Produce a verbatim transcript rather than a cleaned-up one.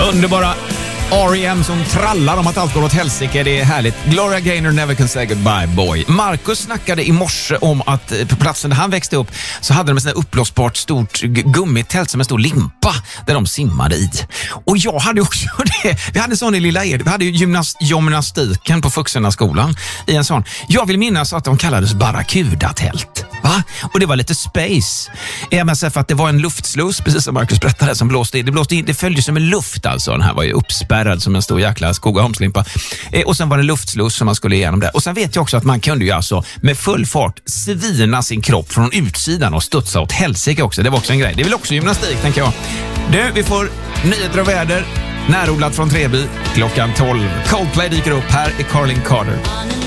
Underbara R E M som trallar om att allt går åt helsike. Det är härligt. Gloria Gaynor, Never Can Say Goodbye Boy. Marcus snackade i morse om att på platsen där han växte upp så hade de ett sånt uppblåsbart stort gummitält som en stor limpa där de simmade i. Och jag hade också det. Vi hade sån i Lilla Ed. Vi hade ju gymnast, gymnastiken på Fuxarna skolan i en sån. Jag vill minnas att de kallades Barracuda-tält. Va? Och det var lite space. M S F att det var en luftsluss, precis som Marcus berättade, som blåste in. Det blåste in, det följde som en luft alltså. Den här var ju uppspärrad som en stor jäkla Skogaholmslimpa. Eh, och sen var det luftsluss som man skulle igenom där. Och sen vet jag också att man kunde ju alltså med full fart svina sin kropp från utsidan och studsa åt helsike också. Det var också en grej. Det är väl också gymnastik, tänker jag. Nu, vi får nyheter och väder. Närodlat från Treby klockan tolv. Coldplay dyker upp. Här är Carlin Carter.